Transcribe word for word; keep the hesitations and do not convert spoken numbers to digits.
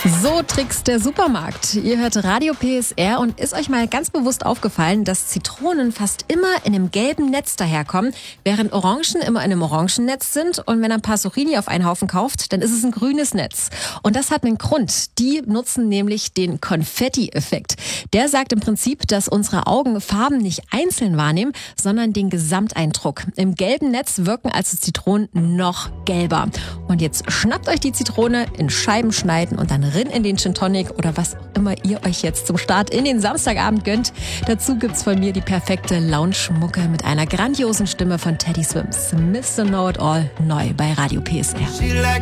So trickst der Supermarkt. Ihr hört Radio P S R und ist euch mal ganz bewusst aufgefallen, dass Zitronen fast immer in einem gelben Netz daherkommen, während Orangen immer in einem orangen Netz sind. Und wenn ihr ein paar Zucchini auf einen Haufen kauft, dann ist es ein grünes Netz. Und das hat einen Grund. Die nutzen nämlich den Konfetti-Effekt. Der sagt im Prinzip, dass unsere Augen Farben nicht einzeln wahrnehmen, sondern den Gesamteindruck. Im gelben Netz wirken also Zitronen noch gelber. Und jetzt schnappt euch die Zitrone, in Scheiben schneiden und dann rin in den Gin Tonic oder was immer ihr euch jetzt zum Start in den Samstagabend gönnt. Dazu gibt's von mir die perfekte Lounge-Mucke mit einer grandiosen Stimme von Teddy Swims. Mister Know It All, neu bei Radio P S R.